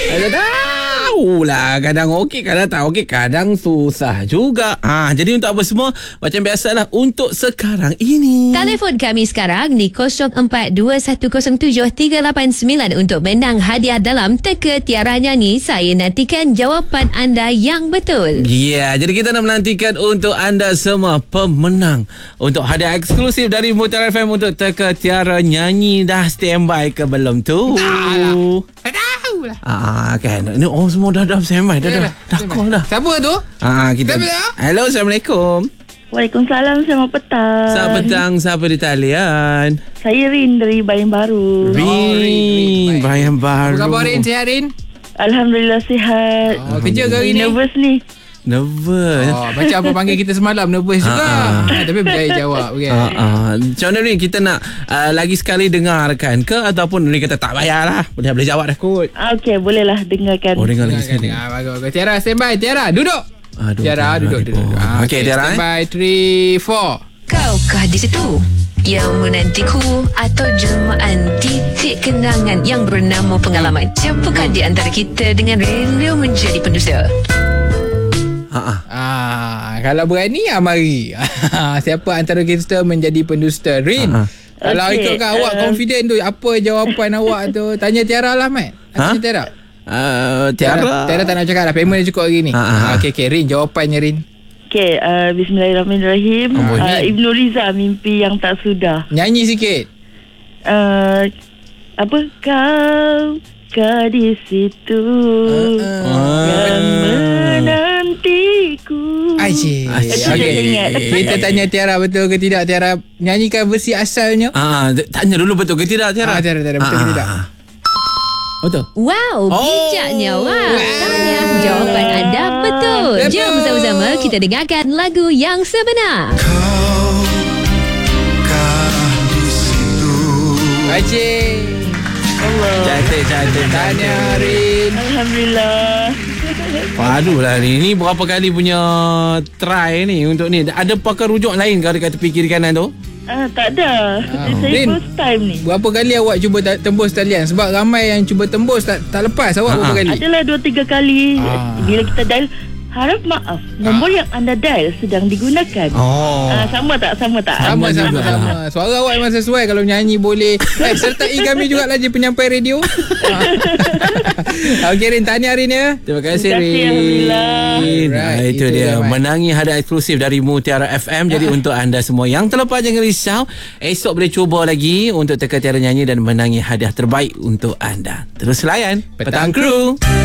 Tahulah, kadang okey, kadang tak okey, kadang susah juga. Jadi untuk apa semua, macam biasalah untuk sekarang ini. Telefon kami sekarang di 0421073889 untuk menang hadiah dalam Teka Tiara Nyanyi. Saya nantikan jawapan anda yang betul. Jadi kita nak menantikan untuk anda semua pemenang untuk hadiah eksklusif dari Mutiara FM untuk Teka Tiara Nyanyi. Dah standby ke belum tu? Tak tahu lah. Kan. Ni semua dah standby. Dah call dah. Siapa tu? Kita. Hello, Assalamualaikum. Waalaikumsalam, selamat petang. Selamat petang, siapa di talian? Saya Rin dari Bayan Baru. Rin, Bayan Baru. Apa khabar Rin? Sihat Rin? Alhamdulillah sihat. Kerja ke hari ni? Nervous ni. Nervous. Macam apa panggil kita semalam, nervous juga. Tapi berjaya jawab kan. Macam mana Rin, kita nak lagi sekali dengarkan ke ataupun Rin kata tak payahlah, boleh jawab dah kot. Okey, bolehlah dengarkan. Dengar lagi sekali. Bagus. Tiara standby. Tiara duduk. Tiara duduk. Okey, Tiara. Standby 3, 4. Kaukah di situ yang menantiku atau jemaah titik kenangan yang bernama pengalaman? Siapakah di antara kita dengan rindu menjadi pendusta? Kalau berani mari. Siapa antara kita menjadi pendusta? Rin. Kalau ikutkan awak confident tu, apa jawapan awak tu? Tanya Tiara lah, Mat. Tanya Tiara. Tiara tak nak cakap dah. Payment dia cukup hari ni. Okey, Rin, jawapannya Rin. Okey, bismillahirrahmanirrahim. Ibnu Riza, Mimpi Yang Tak Sudah. Nyanyi sikit. Apa kau di situ yang menantiku. Okey. Kita tanya Tiara betul ke tidak. Tiara nyanyikan versi asalnya. Tanya dulu betul ke tidak Tiara? Tiara betul ke tidak? Betul. Wow, bijaknya. Tanya jawapan anda betul. Jom bersama-sama kita dengarkan lagu yang sebenar. Acik. Cantik. Tanya Rin. Alhamdulillah. Aduh lah ni berapa kali punya try ni untuk ni. Ada pakai rujuk lain kalau dekat tepi kiri kanan tu? Tak ada. Saya Rin, first time ni. berapa kali awak cuba tembus talian? Sebab ramai yang cuba tembus tak lepas. Awak berapa kali? Adalah 2-3 kali. Bila kita dial, harap maaf, nombor yang anda dial sedang digunakan. Sama tak? Sama. Suara awak memang sesuai. Kalau nyanyi boleh. Sertai kami jugalah je penyampai radio. Okey Rin, tanya Rin ya. Terima kasih Rin. Alright, Itu dia menangi hadiah eksklusif dari Mutiara FM. Jadi untuk anda semua yang terlepas, jangan risau. Esok boleh cuba lagi untuk Teka Tiara Nyanyi dan menangi hadiah terbaik untuk anda. Terus layan Petang Kru.